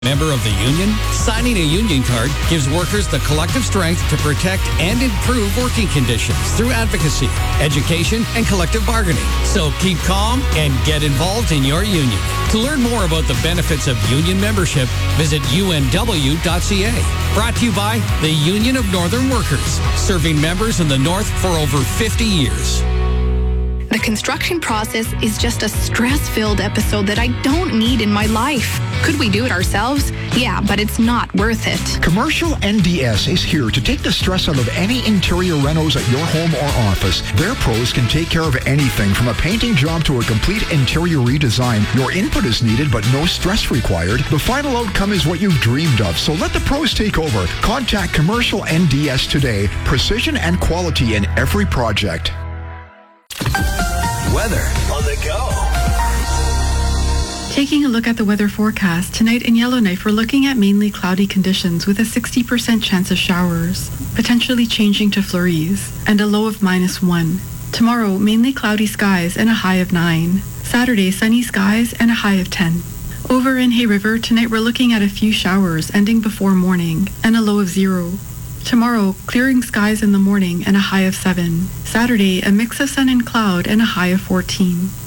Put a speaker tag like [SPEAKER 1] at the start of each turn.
[SPEAKER 1] Member of the union? Signing a union card gives workers the collective strength to protect and improve working conditions through advocacy, education, and collective bargaining. So keep calm and get involved in your union. To learn more about the benefits of union membership, visit unw.ca. Brought to you by the Union of Northern Workers, serving members in the North for over 50 years.
[SPEAKER 2] The construction process is just a stress-filled episode that I don't need in my life. Could we do it ourselves? Yeah, but it's not worth it.
[SPEAKER 3] Commercial NDS is here to take the stress out of any interior renos at your home or office. Their pros can take care of anything from a painting job to a complete interior redesign. Your input is needed, but no stress required. The final outcome is what you've dreamed of, so let the pros take over. Contact Commercial NDS today. Precision and quality in every project.
[SPEAKER 4] Weather on the go.
[SPEAKER 5] Taking a look at the weather forecast, tonight in Yellowknife, we're looking at mainly cloudy conditions with a 60% chance of showers, potentially changing to flurries, and a low of -1. Tomorrow, mainly cloudy skies and a high of 9. Saturday, sunny skies and a high of 10. Over in Hay River, tonight we're looking at a few showers ending before morning and a low of 0. Tomorrow, clearing skies in the morning and a high of 7. Saturday, a mix of sun and cloud and a high of 14.